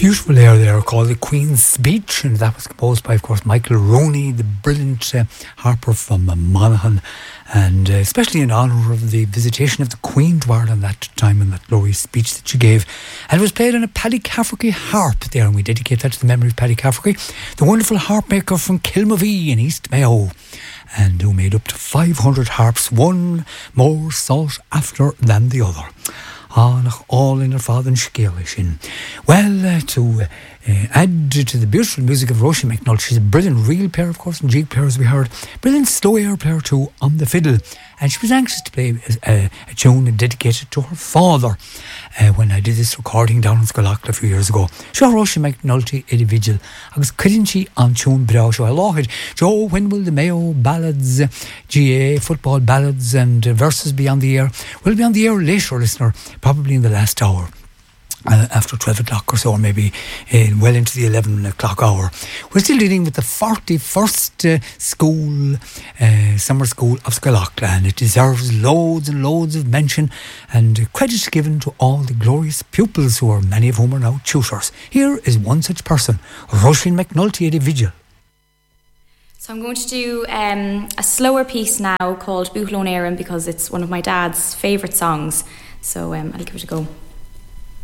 Beautiful air there called The Queen's Speech, and that was composed by, of course, Michael Roney, the brilliant harper from Monaghan, and especially in honour of the visitation of the Queen to Ireland that time and that glorious speech that she gave. And it was played on a Paddy Cafferty harp there, and we dedicate that to the memory of Paddy Cafferty, the wonderful harp maker from Kilmovee in East Mayo, and who made up to 500 harps, one more sought after than the other. All in her father and Shigelish. Well, to add to the beautiful music of Roisin McNulty, she's a brilliant reel player, of course, and jig player, as we heard. Brilliant slow air player too on the fiddle. And she was anxious to play a tune dedicated to her father when I did this recording down in Scollagh a few years ago. Sure, Roisin McNulty a vigil. I was couldn't she on tune bra so I lost Joe, when will the Mayo ballads, GA football ballads and verses be on the air? Will be on the air later, listener, probably in the last hour. After 12 o'clock or so, or maybe well into the 11 o'clock hour. We're still dealing with the 41st school, summer school of Scollagh, and it deserves loads and loads of mention and credit given to all the glorious pupils, who are many of whom are now tutors. Here is one such person, Roisin McNulty at a vigil. So I'm going to do a slower piece now called Buchlón Éireann, because it's one of my dad's favourite songs. So I'll give it a go.